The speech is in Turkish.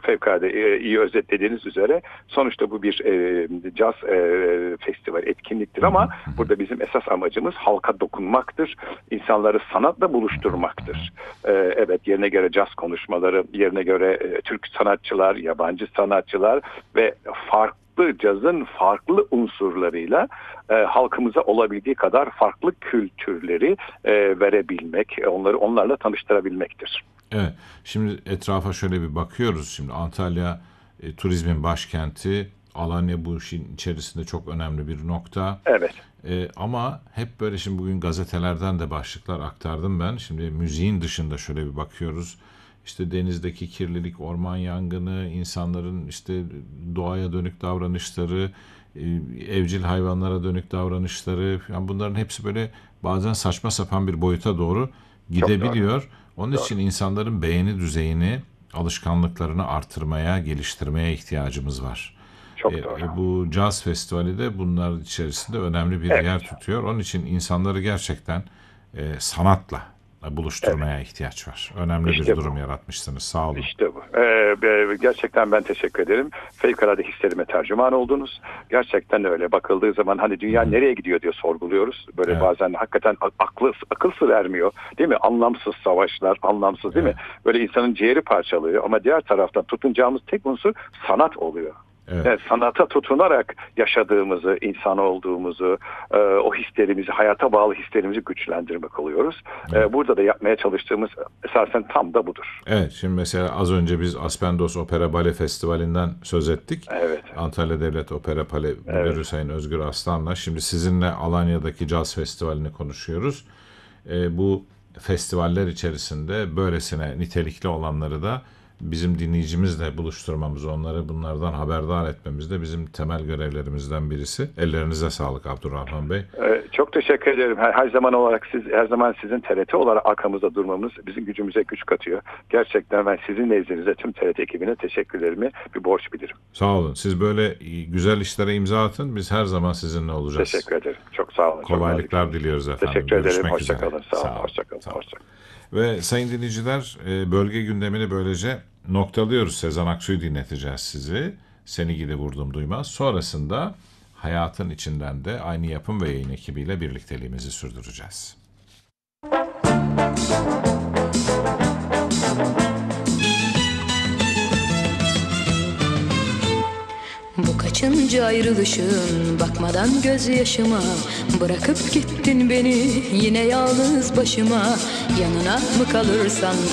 fevkalade iyi özetlediğiniz üzere sonuçta bu bir caz festival etkinliktir ama burada bizim esas amacımız halka dokunmaktır. İnsanları sanatla buluşturmaktır. Evet, yerine göre caz konuşmaları, yerine göre Türk sanatçılar, yabancı sanatçılar ve cazın farklı unsurlarıyla halkımıza olabildiği kadar farklı kültürleri verebilmek, onlarla tanıştırabilmektir. Evet. Şimdi etrafa şöyle bir bakıyoruz. Şimdi Antalya turizmin başkenti. Alanya bu işin içerisinde çok önemli bir nokta. Evet. Ama hep böyle şimdi bugün gazetelerden de başlıklar aktardım ben. Şimdi müziğin dışında şöyle bir bakıyoruz. İşte denizdeki kirlilik, orman yangını, insanların işte doğaya dönük davranışları, evcil hayvanlara dönük davranışları, yani bunların hepsi böyle bazen saçma sapan bir boyuta doğru gidebiliyor. Onun için insanların beğeni düzeyini, alışkanlıklarını artırmaya, geliştirmeye ihtiyacımız var. Çok doğru. Bu caz festivali de bunlar içerisinde önemli bir yer tutuyor. Onun için insanları gerçekten sanatla buluşturmaya ihtiyaç var. Önemli bir durum yaratmışsınız. Sağ olun. İşte bu. Gerçekten ben teşekkür ederim. Fevkalade hislerime tercüman oldunuz. Gerçekten öyle. Bakıldığı zaman hani dünya nereye gidiyor diye sorguluyoruz. Böyle bazen hakikaten akıl sır ermiyor. Değil mi? Anlamsız savaşlar, anlamsız değil mi? Böyle insanın ciğeri parçalıyor. Ama diğer taraftan tutunacağımız tek unsur sanat oluyor. Evet, sanata tutunarak yaşadığımızı, insan olduğumuzu, o hislerimizi, hayata bağlı hislerimizi güçlendirmek oluyoruz. Burada da yapmaya çalıştığımız esasen tam da budur. Evet, şimdi mesela az önce biz Aspendos Opera Bale Festivali'nden söz ettik. Evet. Antalya Devlet Opera Bale Müdürü Sayın Özgür Aslan'la. Şimdi sizinle Alanya'daki Caz Festivali'ni konuşuyoruz. Bu festivaller içerisinde böylesine nitelikli olanları da bizim dinleyicimizle buluşturmamız, onları bunlardan haberdar etmemiz de bizim temel görevlerimizden birisi. Ellerinize sağlık Abdurrahman Bey. Çok teşekkür ederim. Her zaman sizin TRT olarak arkamızda durmamız bizim gücümüze güç katıyor. Gerçekten ben sizin nezdinizde tüm TRT ekibine teşekkürlerimi bir borç bilirim. Sağ olun. Siz böyle güzel işlere imza atın. Biz her zaman sizinle olacağız. Teşekkür ederim. Çok sağ olun. Kolaylıklar diliyoruz efendim. Teşekkür ederim. Görüşmek Hoşça üzere. kalın. Sağ olun. Hoşça kalın. Ve sayın dinleyiciler, bölge gündemini böylece noktalıyoruz. Sezen Aksu'yu dinleteceğiz sizi. Seni gidi vurdum duymaz. Sonrasında hayatın içinden de aynı yapım ve yayın ekibiyle birlikteliğimizi sürdüreceğiz. Bu kaçıncı ayrılışın, bakmadan gözyaşıma, bırakıp gittin beni yine yalnız başıma. Yanına mı kalırsan